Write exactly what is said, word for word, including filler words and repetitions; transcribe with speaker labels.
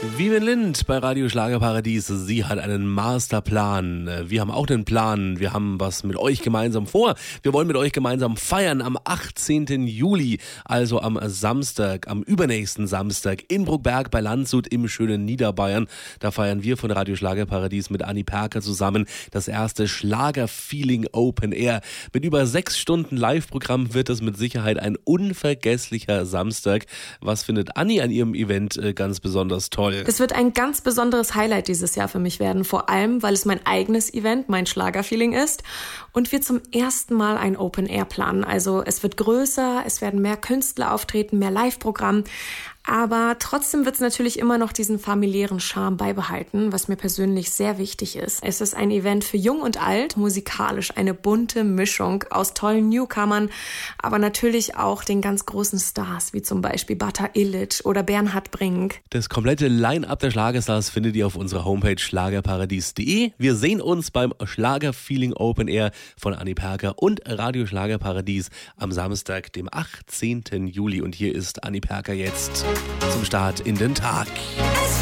Speaker 1: Vivian Lind bei Radio Schlagerparadies. Sie hat einen Masterplan. Wir haben auch einen Plan. Wir haben was mit euch gemeinsam vor. Wir wollen mit euch gemeinsam feiern am achtzehnten Juli, also am Samstag, am übernächsten Samstag in Bruckberg bei Landshut im schönen Niederbayern. Da feiern wir von Radio Schlagerparadies mit Anni Perker zusammen das erste Schlager-Feeling Open Air. Mit über sechs Stunden Live-Programm wird es mit Sicherheit ein unvergesslicher Samstag. Was findet Anni an ihrem Event äh, ganz besonders toll?
Speaker 2: Das wird ein ganz besonderes Highlight dieses Jahr für mich werden. Vor allem, weil es mein eigenes Event, mein Schlagerfeeling ist und wir zum ersten Mal ein Open Air planen. Also es wird größer, es werden mehr Künstler auftreten, mehr Live-Programm. Aber trotzdem wird es natürlich immer noch diesen familiären Charme beibehalten, was mir persönlich sehr wichtig ist. Es ist ein Event für Jung und Alt, musikalisch eine bunte Mischung aus tollen Newcomern, aber natürlich auch den ganz großen Stars, wie zum Beispiel Bata Illich oder Bernhard Brink.
Speaker 1: Das komplette Line-Up der Schlagerstars findet ihr auf unserer Homepage schlagerparadies punkt de. Wir sehen uns beim Schlager-Feeling Open Air von Anni Perker und Radio Schlagerparadies am Samstag, dem achtzehnten Juli. Und hier ist Anni Perker jetzt zum Start in den Tag.